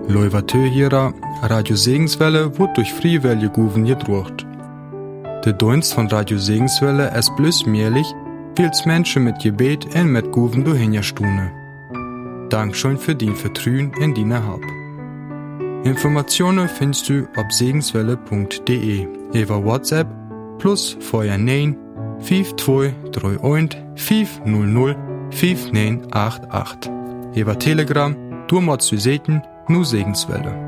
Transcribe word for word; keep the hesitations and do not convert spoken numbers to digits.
Leuvatö hierer, Radio Segenswelle wird durch Friewelle Guven gedruckt. Der Dienst von Radio Segenswelle ist bloß möglich, weil's Menschen mit Gebet und mit Guven durchhingerstune. Dankeschön für dein Vertrauen in deine Hab. Informationen findest du auf segenswelle punkt de, über WhatsApp plus vorher neun fünf zwei drei eins fünf null null fünf neun acht acht. Über Telegram, du musst du sehen, nur Segenswelle.